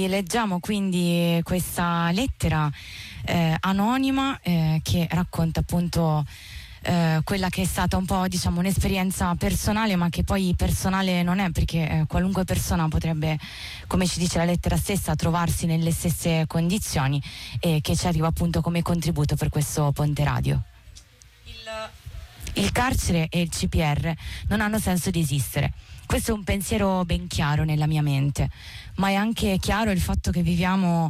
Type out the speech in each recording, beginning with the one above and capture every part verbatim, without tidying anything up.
Leggiamo quindi questa lettera eh, anonima eh, che racconta appunto eh, quella che è stata un po', diciamo, un'esperienza personale, ma che poi personale non è, perché eh, qualunque persona potrebbe, come ci dice la lettera stessa, trovarsi nelle stesse condizioni, e che ci arriva appunto come contributo per questo Ponte Radio. Il, il carcere e il C P R non hanno senso di esistere. Questo è un pensiero ben chiaro nella mia mente, ma è anche chiaro il fatto che viviamo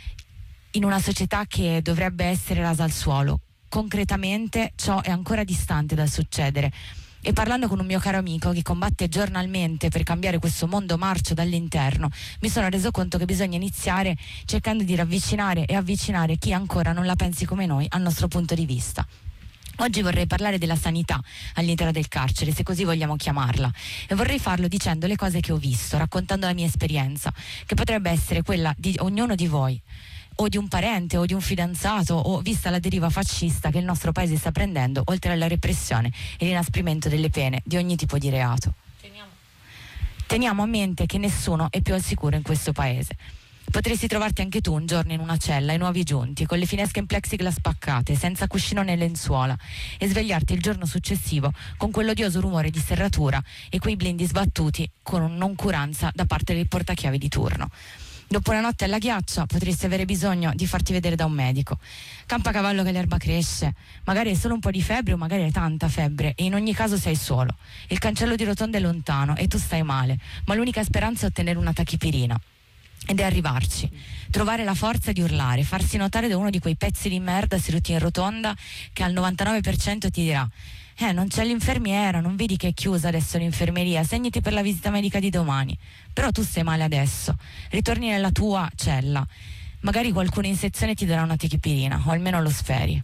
in una società che dovrebbe essere rasa al suolo. Concretamente ciò è ancora distante dal succedere, e parlando con un mio caro amico che combatte giornalmente per cambiare questo mondo marcio dall'interno, mi sono reso conto che bisogna iniziare cercando di ravvicinare e avvicinare chi ancora non la pensi come noi al nostro punto di vista. Oggi vorrei parlare della sanità all'interno del carcere, se così vogliamo chiamarla, e vorrei farlo dicendo le cose che ho visto, raccontando la mia esperienza, che potrebbe essere quella di ognuno di voi, o di un parente, o di un fidanzato, o vista la deriva fascista che il nostro paese sta prendendo, oltre alla repressione e l'inasprimento delle pene di ogni tipo di reato. Teniamo, Teniamo a mente che nessuno è più al sicuro in questo paese. Potresti trovarti anche tu un giorno in una cella, ai nuovi giunti, con le finestre in plexiglass spaccate, senza cuscino né lenzuola, e svegliarti il giorno successivo con quell'odioso rumore di serratura e quei blindi sbattuti con noncuranza da parte del portachiavi di turno. Dopo una notte alla ghiaccia potresti avere bisogno di farti vedere da un medico. Campa cavallo che l'erba cresce, magari hai solo un po' di febbre o magari hai tanta febbre, e in ogni caso sei solo. Il cancello di rotonda è lontano e tu stai male, ma l'unica speranza è ottenere una tachipirina. Ed è arrivarci, trovare la forza di urlare, farsi notare da uno di quei pezzi di merda seduti in rotonda che al novantanove per cento ti dirà: eh, non c'è l'infermiera, non vedi che è chiusa adesso l'infermeria, segnati per la visita medica di domani. Però tu stai male adesso, ritorni nella tua cella, magari qualcuno in sezione ti darà una tachipirina, o almeno lo speri.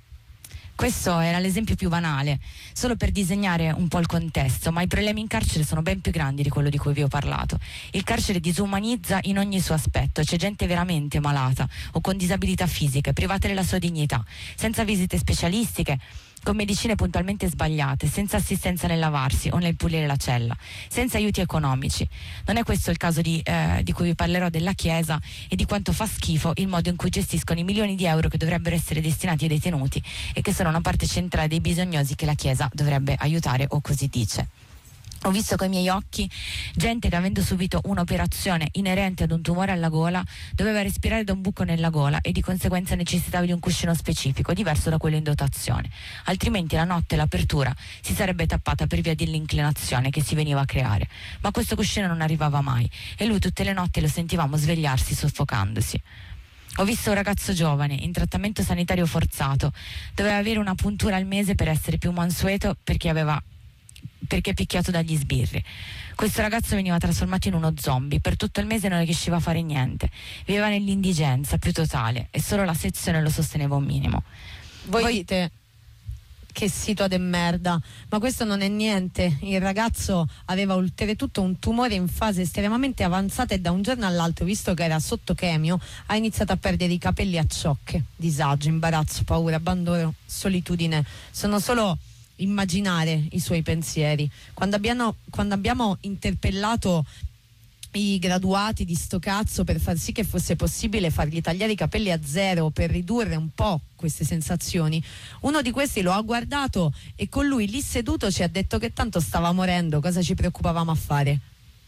Questo era l'esempio più banale, solo per disegnare un po' il contesto, ma i problemi in carcere sono ben più grandi di quello di cui vi ho parlato. Il carcere disumanizza in ogni suo aspetto, c'è gente veramente malata o con disabilità fisiche, private della sua dignità, senza visite specialistiche, con medicine puntualmente sbagliate, senza assistenza nel lavarsi o nel pulire la cella, senza aiuti economici. Non è questo il caso di, eh, di cui vi parlerò della Chiesa e di quanto fa schifo il modo in cui gestiscono i milioni di euro che dovrebbero essere destinati ai detenuti e che sono una parte centrale dei bisognosi che la Chiesa dovrebbe aiutare, o così dice. Ho visto con i miei occhi gente che, avendo subito un'operazione inerente ad un tumore alla gola, doveva respirare da un buco nella gola e di conseguenza necessitava di un cuscino specifico, diverso da quello in dotazione. Altrimenti la notte l'apertura si sarebbe tappata per via dell'inclinazione che si veniva a creare. Ma questo cuscino non arrivava mai e lui tutte le notti lo sentivamo svegliarsi soffocandosi. Ho visto un ragazzo giovane in trattamento sanitario forzato, doveva avere una puntura al mese per essere più mansueto perché aveva perché picchiato dagli sbirri. Questo ragazzo veniva trasformato in uno zombie, per tutto il mese non riusciva a fare niente, viveva nell'indigenza più totale e solo la sezione lo sosteneva un minimo. Voi, Voi dite che situa de merda, ma questo non è niente. Il ragazzo aveva oltretutto un tumore in fase estremamente avanzata e da un giorno all'altro, visto che era sotto chemio, ha iniziato a perdere i capelli a ciocche. Disagio, imbarazzo, paura, abbandono, solitudine. Sono solo immaginare i suoi pensieri. Quando abbiamo, quando abbiamo interpellato i graduati di sto cazzo per far sì che fosse possibile fargli tagliare i capelli a zero per ridurre un po' queste sensazioni, uno di questi lo ha guardato e con lui lì seduto ci ha detto che tanto stava morendo, cosa ci preoccupavamo a fare?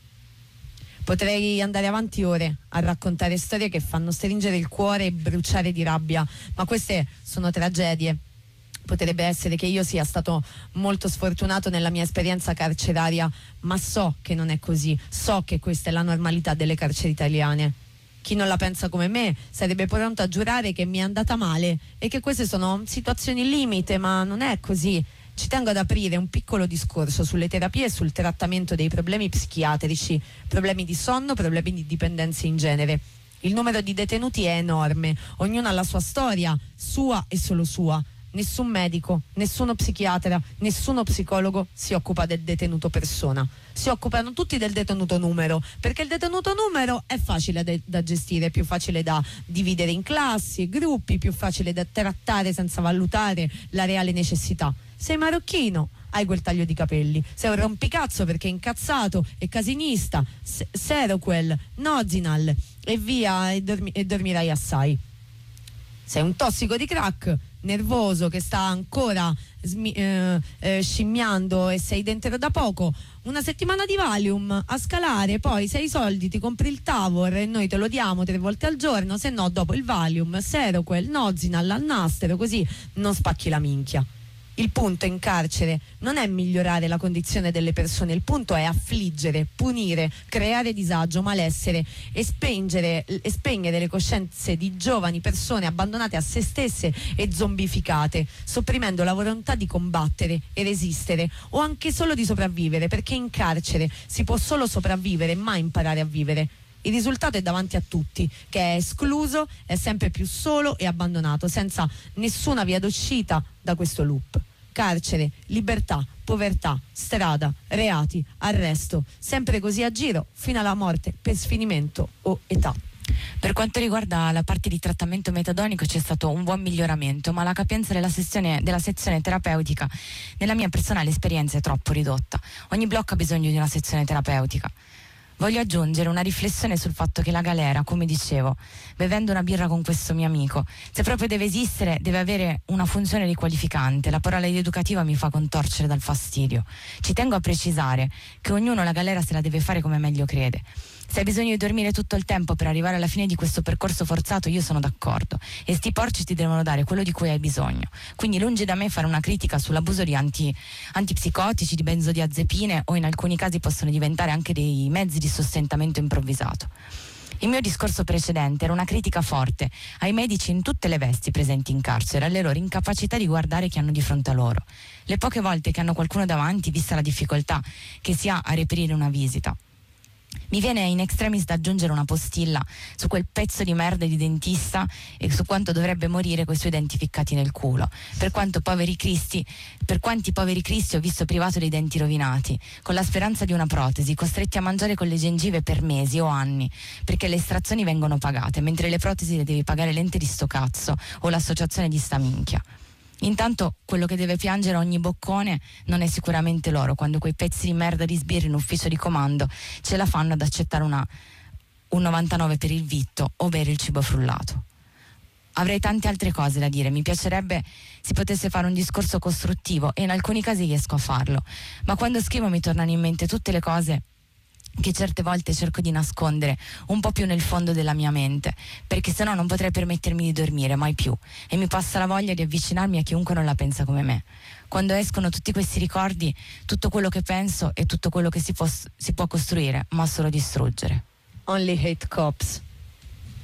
Potrei andare avanti ore a raccontare storie che fanno stringere il cuore e bruciare di rabbia, ma queste sono tragedie. Potrebbe essere che io sia stato molto sfortunato nella mia esperienza carceraria, ma so che non è così, so che questa è la normalità delle carceri italiane. Chi non la pensa come me sarebbe pronto a giurare che mi è andata male e che queste sono situazioni limite, ma non è così. Ci tengo ad aprire un piccolo discorso sulle terapie e sul trattamento dei problemi psichiatrici, problemi di sonno, problemi di dipendenza in genere. Il numero di detenuti è enorme, ognuno ha la sua storia, sua e solo sua. Nessun medico, nessuno psichiatra, nessuno psicologo si occupa del detenuto persona. Si occupano tutti del detenuto numero, perché il detenuto numero è facile de- da gestire, più facile da dividere in classi, gruppi, più facile da trattare senza valutare la reale necessità. Sei marocchino, hai quel taglio di capelli. Sei un rompicazzo perché è incazzato e casinista, S- Seroquel, Nozinal, e via e, dormi- e dormirai assai. Sei un tossico di crack, nervoso, che sta ancora smi- eh, eh, scimmiando e sei dentro da poco, una settimana di Valium a scalare, poi se hai i soldi ti compri il Tavor e noi te lo diamo tre volte al giorno, se no dopo il Valium, Seroquel, Nozinal al nastero, così non spacchi la minchia. Il punto in carcere non è migliorare la condizione delle persone, il punto è affliggere, punire, creare disagio, malessere e spengere, e spegnere le coscienze di giovani persone abbandonate a se stesse e zombificate, sopprimendo la volontà di combattere e resistere o anche solo di sopravvivere, perché in carcere si può solo sopravvivere, mai imparare a vivere. Il risultato è davanti a tutti, che è escluso, è sempre più solo e abbandonato, senza nessuna via d'uscita da questo loop. Carcere, libertà, povertà, strada, reati, arresto, sempre così a giro, fino alla morte per sfinimento o età. Per quanto riguarda la parte di trattamento metadonico c'è stato un buon miglioramento, ma la capienza della sezione, della sezione terapeutica nella mia personale esperienza è troppo ridotta. Ogni blocco ha bisogno di una sezione terapeutica. Voglio aggiungere una riflessione sul fatto che la galera, come dicevo, bevendo una birra con questo mio amico, se proprio deve esistere, deve avere una funzione riqualificante. La parola rieducativa mi fa contorcere dal fastidio. Ci tengo a precisare che ognuno la galera se la deve fare come meglio crede. Se hai bisogno di dormire tutto il tempo per arrivare alla fine di questo percorso forzato, io sono d'accordo, e sti porci ti devono dare quello di cui hai bisogno. Quindi lungi da me fare una critica sull'abuso di anti, antipsicotici, di benzodiazepine, o in alcuni casi possono diventare anche dei mezzi di sostentamento improvvisato. Il mio discorso precedente era una critica forte ai medici in tutte le vesti presenti in carcere, alle loro incapacità di guardare chi hanno di fronte a loro. Le poche volte che hanno qualcuno davanti, vista la difficoltà che si ha a reperire una visita. Mi viene in extremis da aggiungere una postilla su quel pezzo di merda di dentista e su quanto dovrebbe morire coi suoi denti ficcati nel culo. Per quanto poveri cristi, per quanti poveri cristi ho visto privato dei denti rovinati, con la speranza di una protesi, costretti a mangiare con le gengive per mesi o anni, perché le estrazioni vengono pagate, mentre le protesi le devi pagare l'ente di sto cazzo o l'associazione di sta minchia. Intanto quello che deve piangere ogni boccone non è sicuramente loro, quando quei pezzi di merda di sbirri in ufficio di comando ce la fanno ad accettare una, un novantanove per il vitto o bere il cibo frullato. Avrei tante altre cose da dire, mi piacerebbe si potesse fare un discorso costruttivo e in alcuni casi riesco a farlo, ma quando scrivo mi tornano in mente tutte le cose che certe volte cerco di nascondere un po' più nel fondo della mia mente, perché sennò non potrei permettermi di dormire mai più e mi passa la voglia di avvicinarmi a chiunque non la pensa come me. Quando escono tutti questi ricordi, tutto quello che penso è tutto quello che si può, si può costruire, ma solo distruggere. Only hate cops.